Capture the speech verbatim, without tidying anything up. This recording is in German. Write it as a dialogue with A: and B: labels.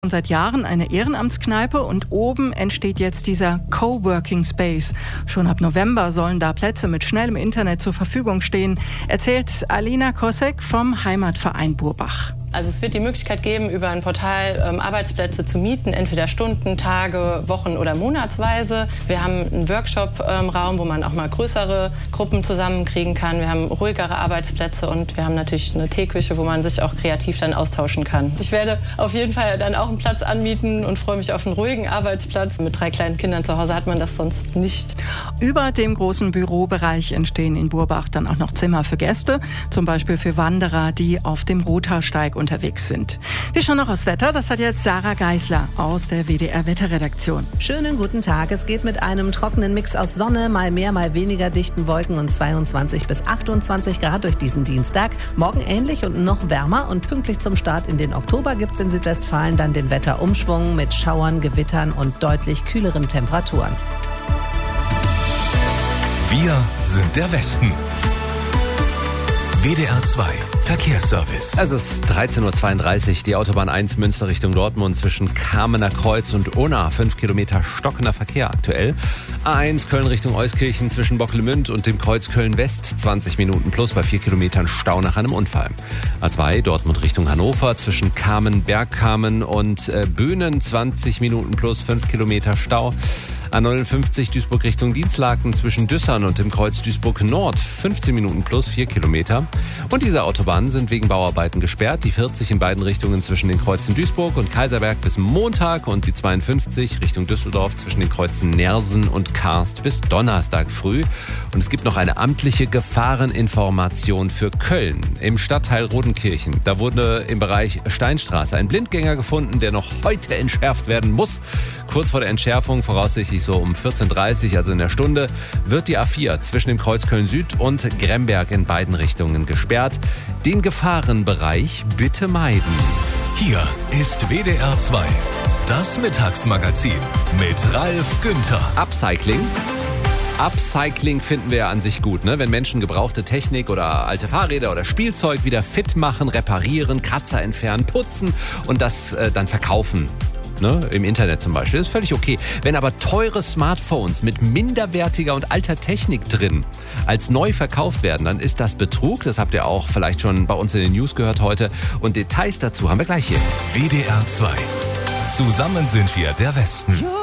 A: Seit Jahren eine Ehrenamtskneipe und oben entsteht jetzt dieser Coworking Space. Schon ab November sollen da Plätze mit schnellem Internet zur Verfügung stehen, erzählt Alina Kosek vom Heimatverein Burbach.
B: Also es wird die Möglichkeit geben, über ein Portal ähm, Arbeitsplätze zu mieten, entweder Stunden, Tage, Wochen oder monatsweise. Wir haben einen Workshop-Raum, ähm, wo man auch mal größere Gruppen zusammenkriegen kann. Wir haben ruhigere Arbeitsplätze und wir haben natürlich eine Teeküche, wo man sich auch kreativ dann austauschen kann. Ich werde auf jeden Fall dann auch einen Platz anmieten und freue mich auf einen ruhigen Arbeitsplatz. Mit drei kleinen Kindern zu Hause hat man das sonst nicht.
A: Über dem großen Bürobereich entstehen in Burbach dann auch noch Zimmer für Gäste, zum Beispiel für Wanderer, die auf dem Rothaarsteig unterwegs sind. Wir schauen noch aufs Wetter. Das hat jetzt Sarah Geisler aus der W D R-Wetterredaktion.
C: Schönen guten Tag. Es geht mit einem trockenen Mix aus Sonne, mal mehr, mal weniger dichten Wolken und zweiundzwanzig bis achtundzwanzig Grad durch diesen Dienstag. Morgen ähnlich und noch wärmer und pünktlich zum Start in den Oktober gibt es in Südwestfalen dann den Wetterumschwung mit Schauern, Gewittern und deutlich kühleren Temperaturen.
D: Wir sind der Westen. W D R zwei Verkehrsservice.
E: Also es ist dreizehn Uhr zweiunddreißig, die Autobahn eins Münster Richtung Dortmund zwischen Kamener Kreuz und Unna. fünf Kilometer stockender Verkehr aktuell. A eins Köln Richtung Euskirchen zwischen Bocklemünd und dem Kreuz Köln-West. zwanzig Minuten plus bei vier Kilometern Stau nach einem Unfall. A zwei Dortmund Richtung Hannover zwischen Kamen, Bergkamen und äh, Böhnen. zwanzig Minuten plus fünf Kilometer Stau. A neunundfünfzig Duisburg Richtung Dienstlaken zwischen Düssern und dem Kreuz Duisburg Nord. fünfzehn Minuten plus vier Kilometer. Und diese Autobahnen sind wegen Bauarbeiten gesperrt. Die vierzig in beiden Richtungen zwischen den Kreuzen Duisburg und Kaiserberg bis Montag und die zweiundfünfzig Richtung Düsseldorf zwischen den Kreuzen Nersen und Karst bis Donnerstag früh. Und es gibt noch eine amtliche Gefahreninformation für Köln. Im Stadtteil Rodenkirchen. Da wurde im Bereich Steinstraße ein Blindgänger gefunden, der noch heute entschärft werden muss. Kurz vor der Entschärfung, voraussichtlich so um vierzehn Uhr dreißig, also in der Stunde, wird die A vier zwischen dem Kreuz Köln-Süd und Gremberg in beiden Richtungen gesperrt. Den Gefahrenbereich bitte meiden.
D: Hier ist W D R zwei, das Mittagsmagazin mit Ralf Günther.
E: Upcycling. Upcycling finden wir ja an sich gut, ne? Wenn Menschen gebrauchte Technik oder alte Fahrräder oder Spielzeug wieder fit machen, reparieren, Kratzer entfernen, putzen und das äh, dann verkaufen. Ne, im Internet zum Beispiel, das ist völlig okay. Wenn aber teure Smartphones mit minderwertiger und alter Technik drin als neu verkauft werden, dann ist das Betrug. Das habt ihr auch vielleicht schon bei uns in den News gehört heute. Und Details dazu haben wir gleich hier.
D: W D R zwei. Zusammen sind wir der Westen.